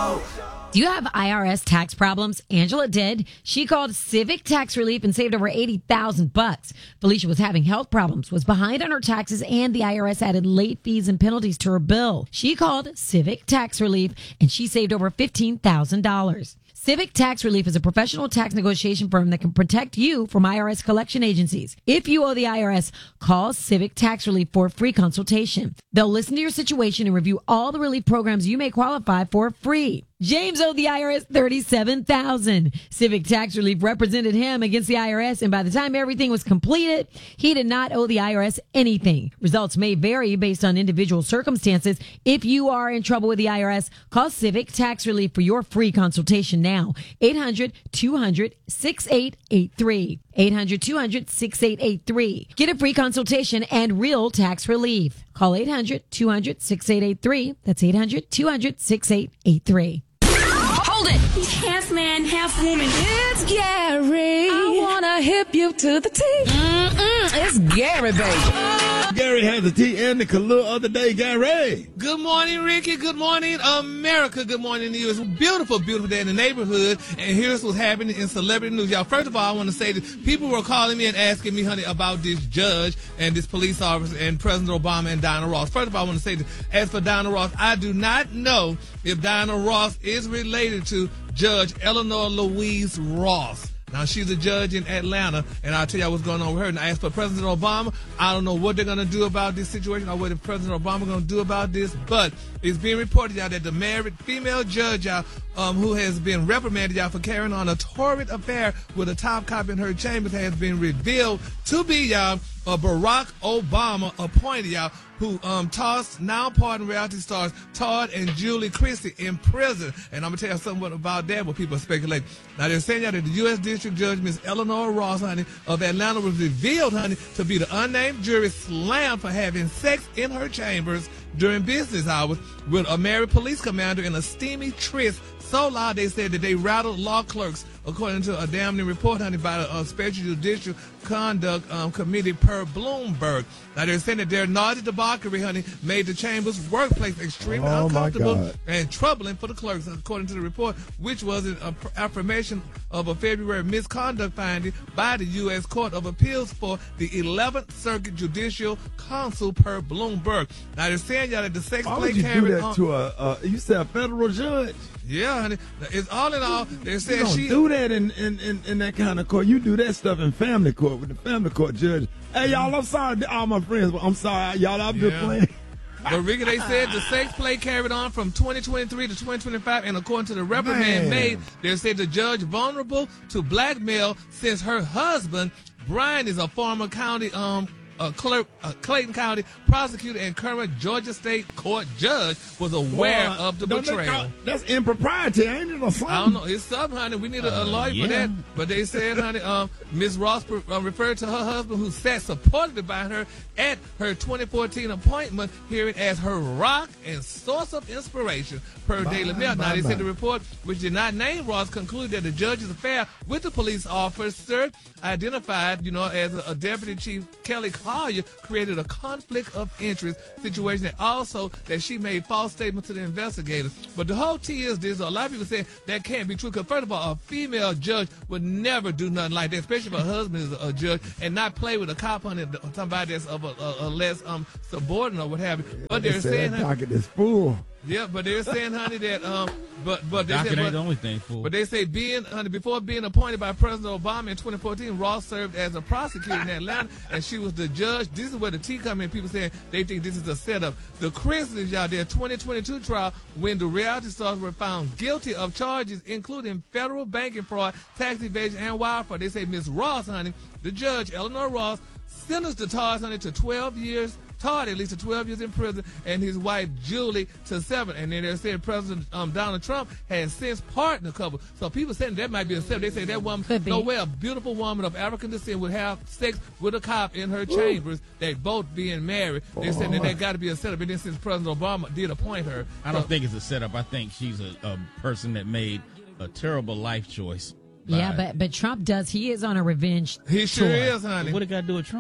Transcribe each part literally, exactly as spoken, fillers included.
Show. Do you have I R S tax problems? Angela did. She called Civic Tax Relief and saved over eighty thousand bucks. Felicia was having health problems, was behind on her taxes, and the I R S added late fees and penalties to her bill. She called Civic Tax Relief and she saved over fifteen thousand dollars. Civic Tax Relief is a professional tax negotiation firm that can protect you from I R S collection agencies. If you owe the I R S, call Civic Tax Relief for a free consultation. They'll listen to your situation and review all the relief programs you may qualify for free. James owed the I R S thirty-seven thousand dollars. Civic Tax Relief represented him against the I R S, and by the time everything was completed, he did not owe the I R S anything. Results may vary based on individual circumstances. If you are in trouble with the I R S, call Civic Tax Relief for your free consultation now. eight hundred, two hundred, sixty-eight eighty-three. eight hundred, two hundred, sixty-eight eighty-three. Get a free consultation and real tax relief. Call eight hundred, two hundred, sixty-eight eighty-three. That's eight hundred, two hundred, sixty-eight eighty-three. Hold it. He's half man, half woman. It's Gary. I want to hip you to the T. Mm-mm. It's Gary, baby. Gary had the tea and the color other day, Gary. Good morning, Ricky. Good morning, America. Good morning to you. It's a beautiful, beautiful day in the neighborhood, and here's what's happening in celebrity news. Y'all, first of all, I want to say that people were calling me and asking me, honey, about this judge and this police officer and President Obama and Diana Ross. First of all, I want to say that as for Diana Ross, I do not know if Diana Ross is related to Judge Eleanor Louise Ross. Now, she's a judge in Atlanta, and I'll tell you what's going on with her. And as for President Obama, I don't know what they're going to do about this situation or what President Obama going to do about this, but it's being reported out that the married female judge out um, who has been reprimanded out for carrying on a torrid affair with a top cop in her chambers has been revealed to be y'all uh, Barack Obama appointed y'all who um, tossed now pardon reality stars Todd and Julie Christie in prison. And I'm going to tell you something about that, what people speculate. Now, they're saying that the U S District Judge, Miss Eleanor Ross, honey, of Atlanta was revealed, honey, to be the unnamed jury slammed for having sex in her chambers during business hours with a married police commander in a steamy tryst so loud they said that they rattled law clerks, according to a damning report, honey, by the uh, Special Judicial Conduct um, Committee per Bloomberg. Now, they're saying that their naughty debauchery, honey, made the chamber's workplace extremely oh uncomfortable and troubling for the clerks, according to the report, which was an uh, affirmation of a February misconduct finding by the U S Court of Appeals for the eleventh Circuit Judicial Council per Bloomberg. Now, they're saying y'all that the sex Why play would you carried do that on. to a, uh, you said a federal judge? Yeah, honey. It's all in all. They're You saying don't she. do that in, in, in, in that kind of court. You do that stuff in family court with the family court judge. Hey, y'all, I'm sorry to all my friends, but I'm sorry, y'all, I'm just Yeah. playing. But Ricky, they said the sex play carried on from twenty twenty-three to twenty twenty-five, and according to the reprimand Man. made, they said the judge vulnerable to blackmail since her husband, Brian, is a former county um a clerk, a Clayton County prosecutor and current Georgia State Court judge, was aware Well, of the don't they betrayal. call- That's impropriety, ain't it? Or something? I don't know. It's something, honey. We need a, a lawyer yeah. for that. But they said, honey, um, Miz Ross uh, referred to her husband, who sat supported by her at her twenty fourteen appointment, hearing as her rock and source of inspiration, per Bye, Daily Mail. Now, bye, they bye. said the report, which did not name Ross, concluded that the judge's affair with the police officer, identified, you know, as a, a Deputy Chief Kelly Collier, created a conflict of interest situation, and also that she made false statements to the investigators. But the whole tea is this: a lot of people say that can't be true, because first of all, a female judge would never do nothing like that, especially if her husband is a, a judge, and not play with a cop on it, somebody that's of a, a, a less um subordinate or what have you. But They they're said saying, that docket is full. yeah, but they're saying, honey, that um, but but they Docket said, ain't but, the only thing, fool. but they say being, honey, before being appointed by President Obama in twenty fourteen, Ross served as a prosecutor in Atlanta, and she was the judge. This is where the tea come in. People saying they think this is a setup. The Christians, y'all, their twenty twenty-two trial, when the reality stars were found guilty of charges including federal banking fraud, tax evasion, and wire fraud. They say Miss Ross, honey, the judge, Eleanor Ross, sentenced the Todd, honey, to twelve years. Todd at least to twelve years in prison, and his wife Julie to seven. And then they said President um, Donald Trump has since pardoned a couple. So people saying that might be a seven. They say that woman, Could be. no way a beautiful woman of African descent would have sex with a cop in her chambers. They both being married. They said that that got to be a setup. And then since President Obama did appoint her, I don't so- think it's a setup. I think she's a, a person that made a terrible life choice. Yeah, by- but but Trump does. He is on a revenge he sure tour. is, honey. What it got to do with Trump?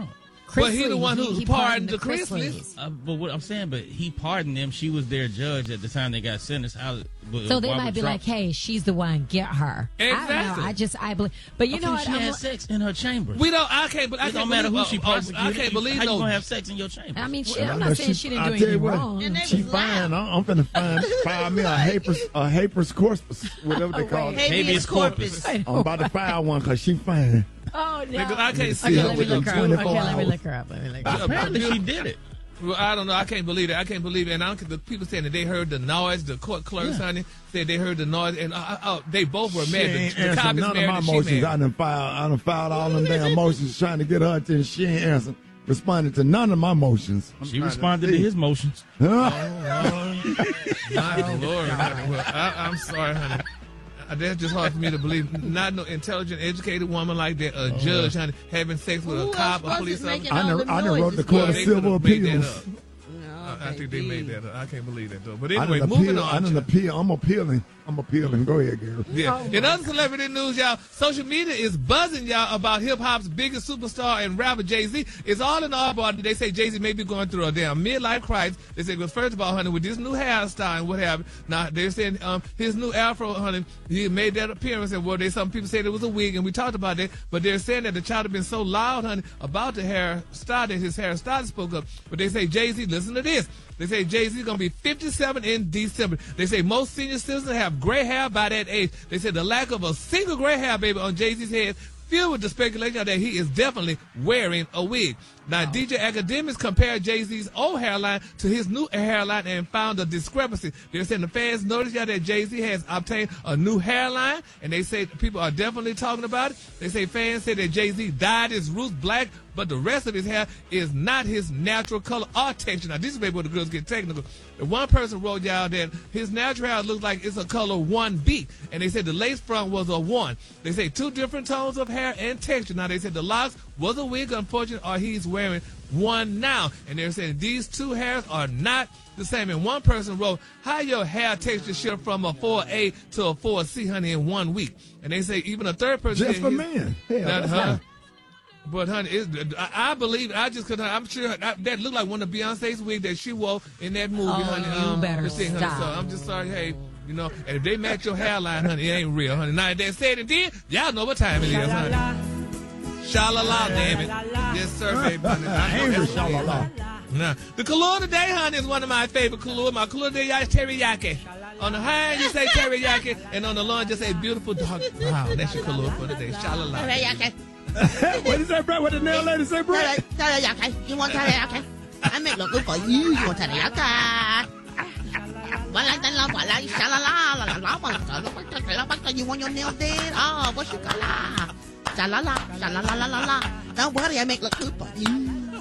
But he the Chrisley, one who he pardoned the Chrisleys. Chrisleys. Uh, but what I'm saying, but he pardoned them. She was their judge at the time they got sentenced. How, So they why might would be Trump- like, "Hey, she's the one. Get her." I don't Exactly. know. I just I believe, but you I know think what? She I'm had li- sex in her chamber. We don't. I can't. But I It can't don't matter believe, who she oh, oh, prosecuted. I can't believe How you no. gonna have sex in your chamber? I mean, she, Well, I'm I know not saying she didn't I do tell you anything what, wrong. And they She was fine. loud. I'm, I'm finna find file me a habeas, a habeas corpus, whatever they call it. Habeas corpus. I I'm know. about to file one because she fine. Oh no! Nigga, I can't see Okay, her let me with look them her up. Okay, twenty-four let me hours. look her up. Let me look her up. Apparently she did it. Well, I don't know. I can't believe it. I can't believe it. And I don't, the people saying that they heard the noise. The court clerks, honey, said they heard the noise, and uh, uh, uh, they both were She mad. ain't The, the answered cop is none of married my and she motions. I married. done filed, I done filed all them damn motions trying to get her to, and she ain't answered, responded to none of my motions. She responded to his motions. Huh? My Lord, honey. Well, I, I'm sorry, honey. Uh, That's just hard for me to believe. Not no intelligent, educated woman like that, a judge, honey, having sex with Who a cop, else a was police making officer. I all done, the I done wrote the noises? Court Well, of they Civil could've made that Appeals. up. No, I think they made that up. I can't believe that, though. But I anyway, done moving appeal, I on. done appeal. I'm appealing. I'm appealing. Go ahead, Gary. Yeah. In other celebrity news, y'all, social media is buzzing, y'all, about hip hop's biggest superstar and rapper Jay-Z. It's all in all about, they say Jay-Z may be going through a damn midlife crisis. They say, well, first of all, honey, with this new hairstyle and what have you. Now, they're saying um, his new afro, honey, he made that appearance. And well, they, some people said it was a wig, and we talked about that. But they're saying that the child had been so loud, honey, about the hairstyle that his hairstyle spoke up. But they say, Jay-Z, listen to this. They say Jay-Z going to be fifty-seven in December. They say most senior citizens have gray hair by that age. They said the lack of a single gray hair, baby, on Jay-Z's head filled with the speculation that he is definitely wearing a wig. Now, D J Academics compared Jay-Z's old hairline to his new hairline and found a discrepancy. They're saying the fans noticed y'all that Jay-Z has obtained a new hairline, and they say people are definitely talking about it. They say fans say that Jay-Z dyed his roots black, but the rest of his hair is not his natural color or texture. Now, this is maybe where the girls get technical. The one person wrote y'all that his natural hair looks like it's a color one B, and they said the lace front was a one. They say two different tones of hair and texture. Now, they said the locks was a wig, unfortunately, or he's wearing one now. And they're saying these two hairs are not the same. And one person wrote, how your hair texture shift from a four A to a four C, honey, in one week. And they say even a third person Just said for his- men. Hell, that, that's huh? fine. But honey, it, I, I believe I just could. I'm sure that, that looked like one of Beyonce's wig that she wore in that movie, Oh, honey. you um, better the thing, honey. stop. So I'm just sorry, hey, you know. And if they match your hairline, honey, it ain't real, honey. Now if they said it did, y'all know what time it is, honey. Sha-la-la, damn it. Yes, sir, baby, honey. I know Angry that's what it is. sha-la-la. Now, the Kahlua today, honey, is one of my favorite Kahlua. My Kahlua today is teriyaki. On the high end, you say teriyaki, and on the low end, just say beautiful dog. Wow, that's your Kahlua for today. Sha-la-la. Teriyaki. What did say, Brett? What did the nail lady say, Brett? Teriyaki. You want teriyaki? I make look good for you. You want teriyaki? You want your nail did? Oh, what you got? Sha la la, sha la la la la la. Don't worry, I make look good for you.